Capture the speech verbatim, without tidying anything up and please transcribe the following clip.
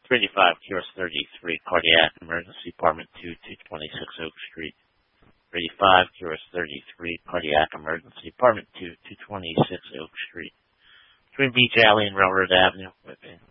three eighty-five Q S thirty-three, cardiac emergency, apartment two, two twenty-six Oak Street. three eighty-five Q S thirty-three, cardiac emergency, apartment two, two twenty-six Oak Street. Twin Beach Alley and Railroad Avenue, Whitby.